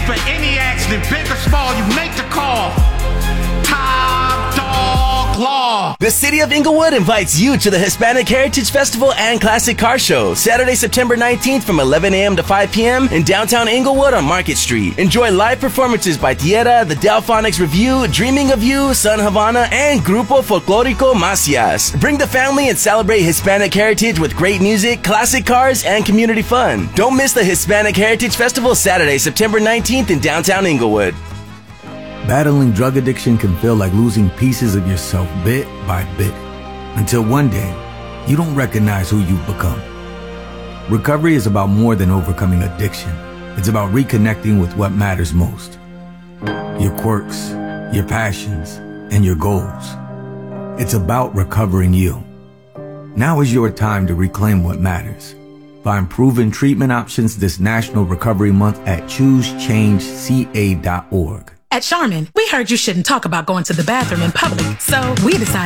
for any accident, big or small, you make the call. Top Dog Law. The City of Inglewood invites you to the Hispanic Heritage Festival and Classic Car Show, Saturday, September 19th from 11 a.m. to 5 p.m. in downtown Inglewood on Market Street. Enjoy live performances by Tierra, the Delphonics Review, Dreaming of You, Sun Havana, and Grupo Folclórico Macias. Bring the family and celebrate Hispanic heritage with great music, classic cars, and community fun. Don't miss the Hispanic Heritage Festival, Saturday, September 19th in downtown Inglewood. Battling drug addiction can feel like losing pieces of yourself bit by bit, until one day, you don't recognize who you've become. Recovery is about more than overcoming addiction. It's about reconnecting with what matters most. Your quirks, your passions, and your goals. It's about recovering you. Now is your time to reclaim what matters. Find proven treatment options this National Recovery Month at ChooseChangeCA.org. At Charmin, we heard you shouldn't talk about going to the bathroom in public, so we decided